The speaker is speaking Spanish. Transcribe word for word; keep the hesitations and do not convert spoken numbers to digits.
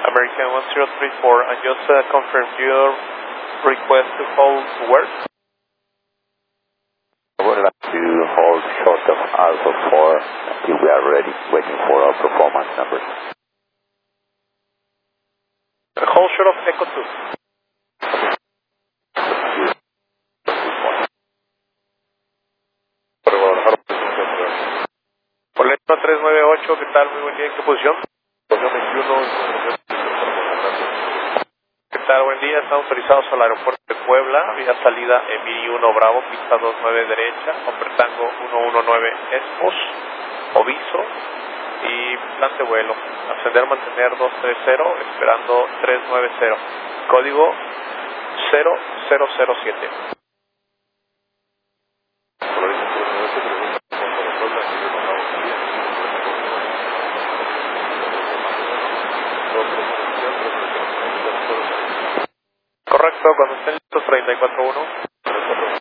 American one zero three four, and just uh, confirm your request to hold where? I would like to hold short of Alpha four until we are ready, waiting for our performance numbers. Hold short of Echo two. Boleto tres nueve ocho, ¿qué tal? Muy buen día, ¿en qué posición? Posición veintiuno. ¿Qué tal? Buen día, estamos autorizados al aeropuerto de Puebla, vía salida Emiri uno Bravo, pista dos nueve derecha, Hombre Tango uno uno nueve Esmos, Oviso y plan de vuelo. Ascender, mantener dos tres cero, esperando tres nueve cero. Código cero cero cero siete. Correcto, cuando estén listos treinta y cuatro uno.